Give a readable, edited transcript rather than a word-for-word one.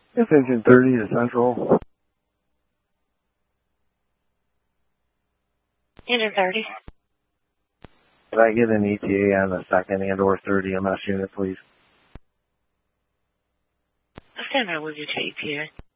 It's engine 30 to Central. Engine 30. Could I get an ETA on the 2nd and or 30 MS unit, please? Stand by with you to ETA.